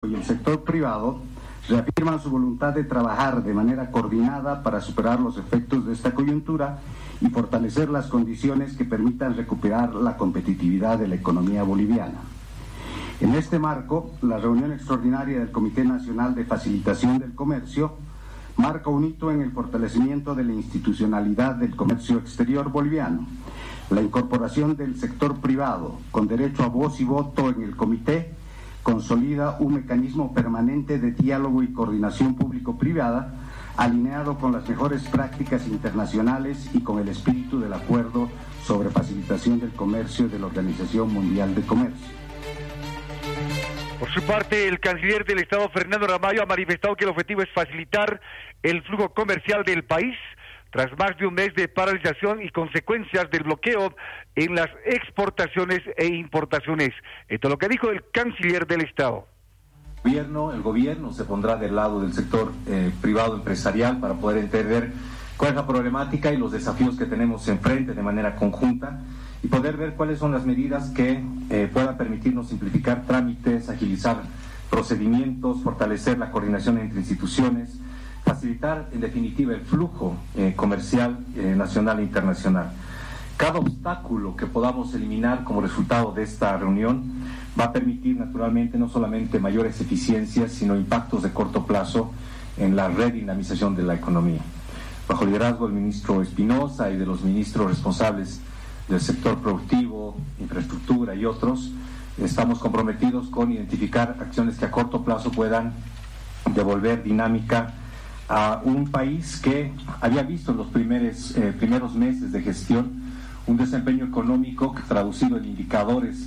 y el sector privado reafirman su voluntad de trabajar de manera coordinada para superar los efectos de esta coyuntura y fortalecer las condiciones que permitan recuperar la competitividad de la economía boliviana. En este marco, la reunión extraordinaria del Comité Nacional de Facilitación del Comercio marca un hito en el fortalecimiento de la institucionalidad del comercio exterior boliviano. La incorporación del sector privado con derecho a voz y voto en el comité consolida un mecanismo permanente de diálogo y coordinación público-privada alineado con las mejores prácticas internacionales y con el espíritu del acuerdo sobre facilitación del comercio de la Organización Mundial de Comercio. Por su parte, el canciller del Estado, Fernando Ramallo, ha manifestado que el objetivo es facilitar el flujo comercial del país tras más de un mes de paralización y consecuencias del bloqueo en las exportaciones e importaciones. Esto es lo que dijo el canciller del Estado. El gobierno se pondrá del lado del sector privado empresarial para poder entender cuál es la problemática y los desafíos que tenemos enfrente de manera conjunta y poder ver cuáles son las medidas que puedan permitirnos simplificar trámites, agilizar procedimientos, fortalecer la coordinación entre instituciones, facilitar en definitiva el flujo comercial nacional e internacional. Cada obstáculo que podamos eliminar como resultado de esta reunión va a permitir naturalmente no solamente mayores eficiencias, sino impactos de corto plazo en la redinamización de la economía. Bajo el liderazgo del ministro Espinosa y de los ministros responsables del sector productivo, infraestructura y otros, estamos comprometidos con identificar acciones que a corto plazo puedan devolver dinámica a un país que había visto en los primeros meses de gestión un desempeño económico que traducido en indicadores.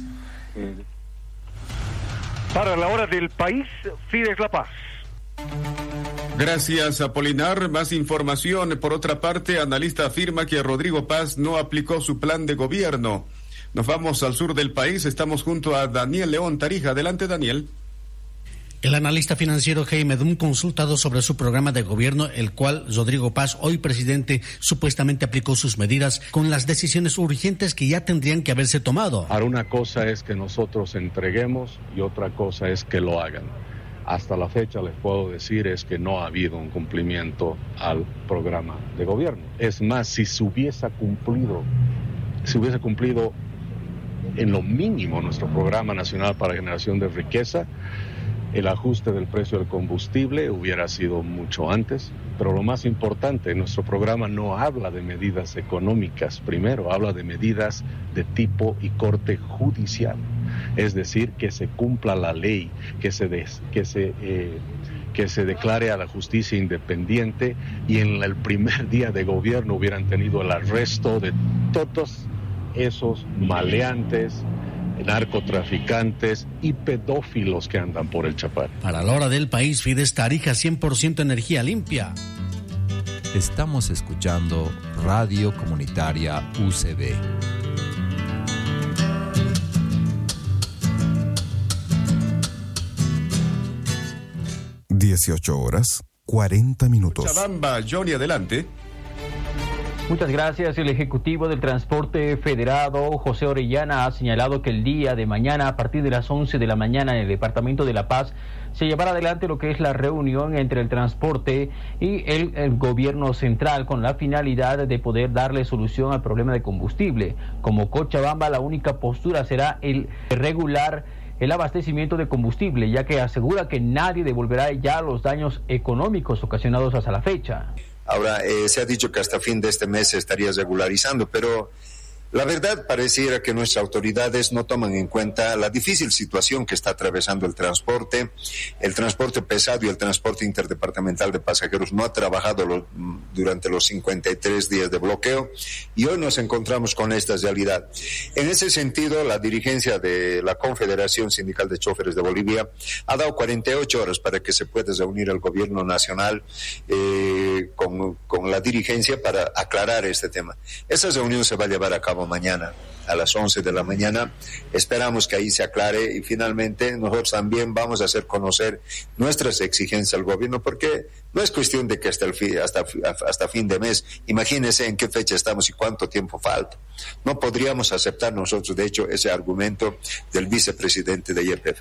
Para la hora del país, Fides La Paz. Gracias, Apolinar. Más información. Por otra parte, analista afirma que Rodrigo Paz no aplicó su plan de gobierno. Nos vamos al sur del país. Estamos junto a Daniel León Tarija. Adelante, Daniel. El analista financiero Jaime Dum, consultado sobre su programa de gobierno, el cual Rodrigo Paz, hoy presidente, supuestamente aplicó sus medidas con las decisiones urgentes que ya tendrían que haberse tomado. Ahora, una cosa es que nosotros entreguemos y otra cosa es que lo hagan. Hasta la fecha les puedo decir es que no ha habido un cumplimiento al programa de gobierno. Es más, si se hubiese cumplido en lo mínimo nuestro programa nacional para generación de riqueza, el ajuste del precio del combustible hubiera sido mucho antes, pero lo más importante, nuestro programa no habla de medidas económicas, primero habla de medidas de tipo y corte judicial, es decir, que se cumpla la ley, que se declare a la justicia independiente y en el primer día de gobierno hubieran tenido el arresto de todos esos maleantes, narcotraficantes y pedófilos que andan por el Chapar. Para la hora del país, Fides Tarija, 100% energía limpia. Estamos escuchando Radio Comunitaria UCB. (18:40). Chabamba, Johnny, adelante. Muchas gracias. El Ejecutivo del Transporte Federado, José Orellana, ha señalado que el día de mañana, a partir de las 11 de la mañana, en el Departamento de La Paz, se llevará adelante lo que es la reunión entre el transporte y el gobierno central con la finalidad de poder darle solución al problema de combustible. Como Cochabamba, la única postura será el regular el abastecimiento de combustible, ya que asegura que nadie devolverá ya los daños económicos ocasionados hasta la fecha. Ahora, se ha dicho que hasta fin de este mes se estaría regularizando, pero la verdad pareciera que nuestras autoridades no toman en cuenta la difícil situación que está atravesando el transporte pesado y el transporte interdepartamental de pasajeros. No ha trabajado durante los 53 días de bloqueo y hoy nos encontramos con esta realidad. En ese sentido, la dirigencia de la Confederación Sindical de Choferes de Bolivia ha dado 48 horas para que se pueda reunir el gobierno nacional con la dirigencia para aclarar este tema. Esa reunión se va a llevar a cabo mañana a las 11 de la mañana. Esperamos que ahí se aclare y finalmente nosotros también vamos a hacer conocer nuestras exigencias al gobierno, porque no es cuestión de que hasta fin de mes. Imagínense en qué fecha estamos y cuánto tiempo falta. No podríamos aceptar nosotros, de hecho, ese argumento del vicepresidente de YPFB.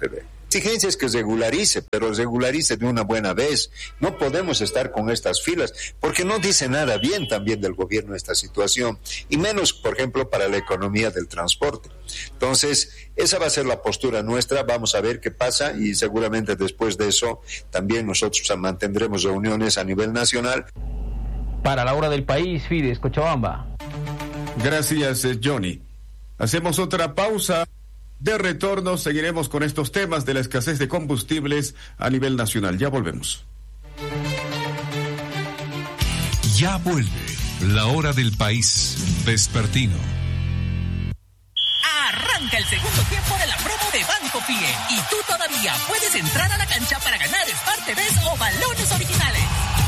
exigencia es que regularice, pero regularice de una buena vez. No podemos estar con estas filas, porque no dice nada bien también del gobierno esta situación, y menos, por ejemplo, para la economía del transporte. Entonces, esa va a ser la postura nuestra, vamos a ver qué pasa, y seguramente después de eso también nosotros mantendremos reuniones a nivel nacional. Para la hora del país, Fides Cochabamba. Gracias, Johnny. Hacemos otra pausa. De retorno seguiremos con estos temas de la escasez de combustibles a nivel nacional. Ya volvemos. Ya vuelve la hora del país vespertino. Arranca el segundo tiempo de la promo de Banco Pie y tú todavía puedes entrar a la cancha para ganar Smart TVs o balones originales.